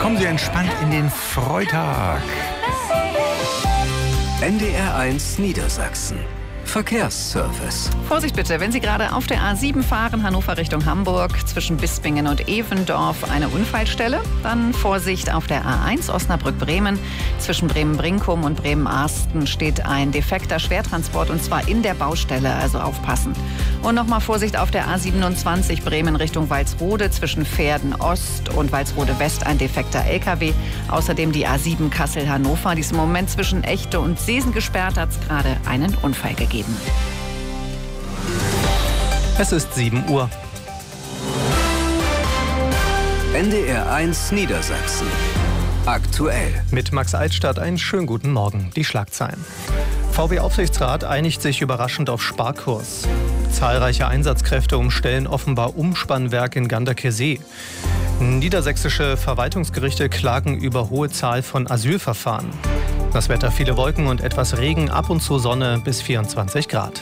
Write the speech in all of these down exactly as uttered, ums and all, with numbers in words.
Kommen Sie entspannt in den Freitag. N D R eins Niedersachsen. Verkehrsservice. Vorsicht bitte, wenn Sie gerade auf der A sieben fahren, Hannover Richtung Hamburg, zwischen Bispingen und Evendorf eine Unfallstelle. Dann Vorsicht auf der A eins Osnabrück-Bremen. Zwischen Bremen-Brinkum und Bremen-Arsten steht ein defekter Schwertransport und zwar in der Baustelle, also aufpassen. Und nochmal Vorsicht auf der A siebenundzwanzig Bremen Richtung Walsrode, zwischen Verden Ost und Walsrode West ein defekter L K W. Außerdem die A sieben Kassel-Hannover. Diesem Moment zwischen Echte und Seesen gesperrt, hat es gerade einen Unfall gegeben. Es ist sieben Uhr. N D R eins Niedersachsen. Aktuell. Mit Max Altstadt einen schönen guten Morgen. Die Schlagzeilen. V W-Aufsichtsrat einigt sich überraschend auf Sparkurs. Zahlreiche Einsatzkräfte umstellen offenbar Umspannwerk in Ganderkesee. Niedersächsische Verwaltungsgerichte klagen über hohe Zahl von Asylverfahren. Das Wetter: viele Wolken und etwas Regen, ab und zu Sonne bis vierundzwanzig Grad.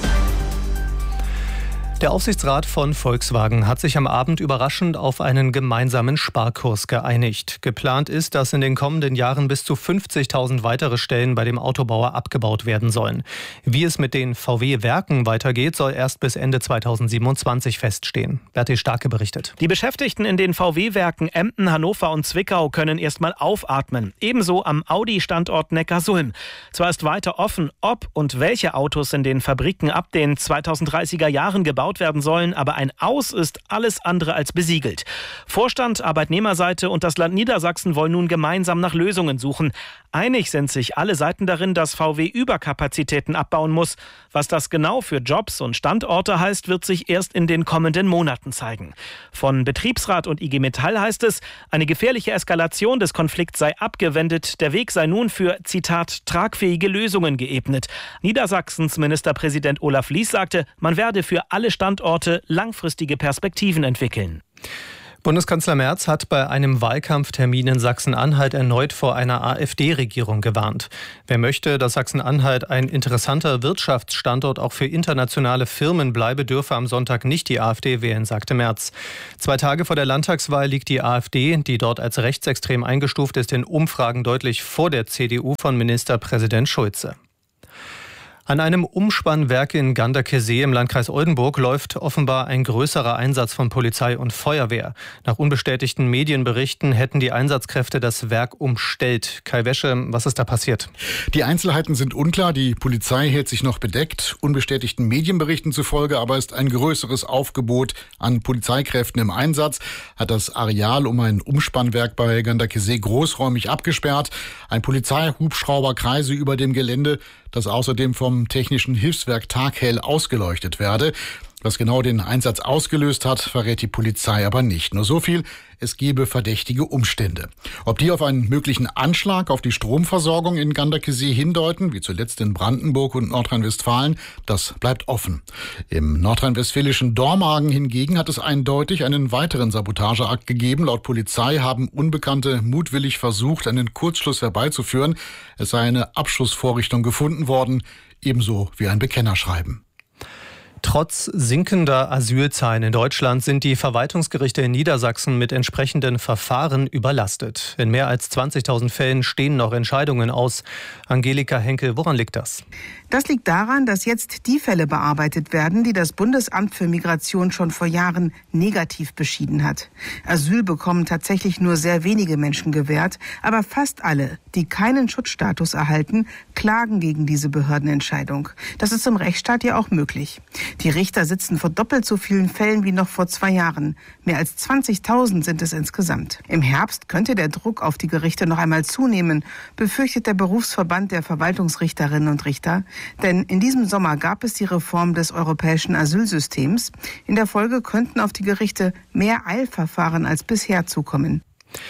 Der Aufsichtsrat von Volkswagen hat sich am Abend überraschend auf einen gemeinsamen Sparkurs geeinigt. Geplant ist, dass in den kommenden Jahren bis zu fünfzigtausend weitere Stellen bei dem Autobauer abgebaut werden sollen. Wie es mit den V W-Werken weitergeht, soll erst bis Ende zweitausendsiebenundzwanzig feststehen. Bertil Starke berichtet. Die Beschäftigten in den V W-Werken Emden, Hannover und Zwickau können erstmal aufatmen. Ebenso am Audi-Standort Neckarsulm. Zwar ist weiter offen, ob und welche Autos in den Fabriken ab den zweitausenddreißiger Jahren gebaut werden sollen, aber ein Aus ist alles andere als besiegelt. Vorstand, Arbeitnehmerseite und das Land Niedersachsen wollen nun gemeinsam nach Lösungen suchen. Einig sind sich alle Seiten darin, dass V W Überkapazitäten abbauen muss. Was das genau für Jobs und Standorte heißt, wird sich erst in den kommenden Monaten zeigen. Von Betriebsrat und I G Metall heißt es, eine gefährliche Eskalation des Konflikts sei abgewendet. Der Weg sei nun für, Zitat, tragfähige Lösungen geebnet. Niedersachsens Ministerpräsident Olaf Lies sagte, man werde für alle Standorte langfristige Perspektiven entwickeln. Bundeskanzler Merz hat bei einem Wahlkampftermin in Sachsen-Anhalt erneut vor einer AfD-Regierung gewarnt. Wer möchte, dass Sachsen-Anhalt ein interessanter Wirtschaftsstandort auch für internationale Firmen bleibe, dürfe am Sonntag nicht die AfD wählen, sagte Merz. Zwei Tage vor der Landtagswahl liegt die AfD, die dort als rechtsextrem eingestuft ist, in Umfragen deutlich vor der C D U von Ministerpräsident Schulze. An einem Umspannwerk in Ganderkesee im Landkreis Oldenburg läuft offenbar ein größerer Einsatz von Polizei und Feuerwehr. Nach unbestätigten Medienberichten hätten die Einsatzkräfte das Werk umstellt. Kai Wäsche, was ist da passiert? Die Einzelheiten sind unklar. Die Polizei hält sich noch bedeckt. Unbestätigten Medienberichten zufolge aber ist ein größeres Aufgebot an Polizeikräften im Einsatz. Hat das Areal um ein Umspannwerk bei Ganderkesee großräumig abgesperrt. Ein Polizeihubschrauber kreise über dem Gelände, das außerdem vom Technischen Hilfswerk taghell ausgeleuchtet werde. Was genau den Einsatz ausgelöst hat, verrät die Polizei aber nicht. Nur so viel: es gebe verdächtige Umstände. Ob die auf einen möglichen Anschlag auf die Stromversorgung in Ganderkesee hindeuten, wie zuletzt in Brandenburg und Nordrhein-Westfalen, das bleibt offen. Im nordrhein-westfälischen Dormagen hingegen hat es eindeutig einen weiteren Sabotageakt gegeben. Laut Polizei haben Unbekannte mutwillig versucht, einen Kurzschluss herbeizuführen. Es sei eine Abschussvorrichtung gefunden worden, ebenso wie ein Bekennerschreiben. Trotz sinkender Asylzahlen in Deutschland sind die Verwaltungsgerichte in Niedersachsen mit entsprechenden Verfahren überlastet. In mehr als zwanzigtausend Fällen stehen noch Entscheidungen aus. Angelika Henkel, woran liegt das? Das liegt daran, dass jetzt die Fälle bearbeitet werden, die das Bundesamt für Migration schon vor Jahren negativ beschieden hat. Asyl bekommen tatsächlich nur sehr wenige Menschen gewährt, aber fast alle, die keinen Schutzstatus erhalten, klagen gegen diese Behördenentscheidung. Das ist im Rechtsstaat ja auch möglich. Die Richter sitzen vor doppelt so vielen Fällen wie noch vor zwei Jahren. Mehr als zwanzigtausend sind es insgesamt. Im Herbst könnte der Druck auf die Gerichte noch einmal zunehmen, befürchtet der Berufsverband der Verwaltungsrichterinnen und Richter. Denn in diesem Sommer gab es die Reform des europäischen Asylsystems. In der Folge könnten auf die Gerichte mehr Eilverfahren als bisher zukommen.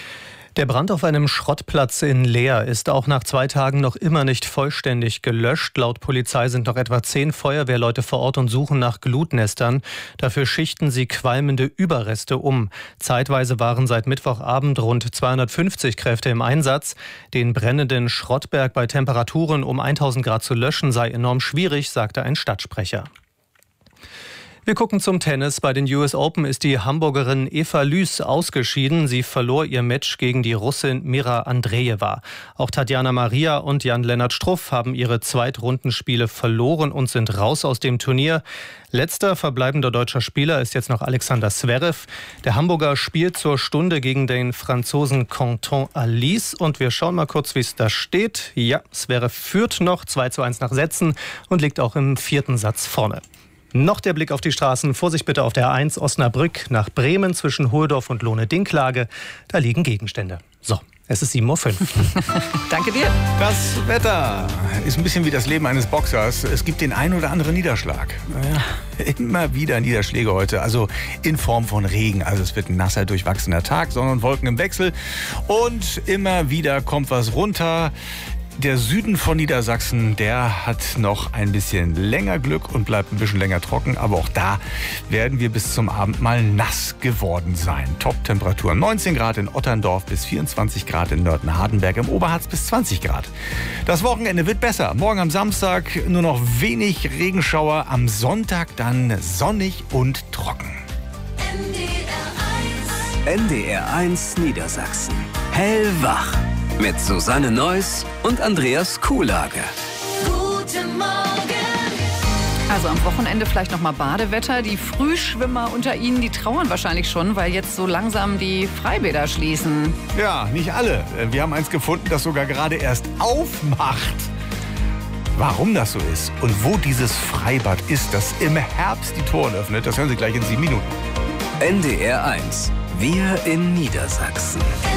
Der Brand auf einem Schrottplatz in Leer ist auch nach zwei Tagen noch immer nicht vollständig gelöscht. Laut Polizei sind noch etwa zehn Feuerwehrleute vor Ort und suchen nach Glutnestern. Dafür schichten sie qualmende Überreste um. Zeitweise waren seit Mittwochabend rund zweihundertfünfzig Kräfte im Einsatz. Den brennenden Schrottberg bei Temperaturen um tausend Grad zu löschen sei enorm schwierig, sagte ein Stadtsprecher. Wir gucken zum Tennis. Bei den U S Open ist die Hamburgerin Eva Lüß ausgeschieden. Sie verlor ihr Match gegen die Russin Mira Andreeva. Auch Tatjana Maria und Jan-Lennart Struff haben ihre Zweitrundenspiele verloren und sind raus aus dem Turnier. Letzter verbleibender deutscher Spieler ist jetzt noch Alexander Zverev. Der Hamburger spielt zur Stunde gegen den Franzosen Quentin Alice. Und wir schauen mal kurz, wie es da steht. Ja, Zverev führt noch zwei zu eins nach Sätzen und liegt auch im vierten Satz vorne. Noch der Blick auf die Straßen. Vorsicht bitte auf der A eins Osnabrück nach Bremen zwischen Hohldorf und Lohne-Dinklage. Da liegen Gegenstände. So, es ist sieben Uhr fünf. Danke dir. Das Wetter ist ein bisschen wie das Leben eines Boxers. Es gibt den einen oder anderen Niederschlag. Ja, immer wieder Niederschläge heute, also in Form von Regen. Also es wird ein nasser, durchwachsener Tag, Sonne und Wolken im Wechsel. Und immer wieder kommt was runter. Der Süden von Niedersachsen, der hat noch ein bisschen länger Glück und bleibt ein bisschen länger trocken. Aber auch da werden wir bis zum Abend mal nass geworden sein. Top-Temperaturen neunzehn Grad in Otterndorf bis vierundzwanzig Grad in Nörten-Hardenberg, im Oberharz bis zwanzig Grad. Das Wochenende wird besser. Morgen am Samstag nur noch wenig Regenschauer. Am Sonntag dann sonnig und trocken. N D R eins Niedersachsen. Hellwach. Mit Susanne Neuss und Andreas Kuhlage. Guten Morgen. Also am Wochenende vielleicht noch mal Badewetter. Die Frühschwimmer unter Ihnen, die trauern wahrscheinlich schon, weil jetzt so langsam die Freibäder schließen. Ja, nicht alle. Wir haben eins gefunden, das sogar gerade erst aufmacht. Warum das so ist und wo dieses Freibad ist, das im Herbst die Tore öffnet, das hören Sie gleich in sieben Minuten. N D R eins. Wir in Niedersachsen.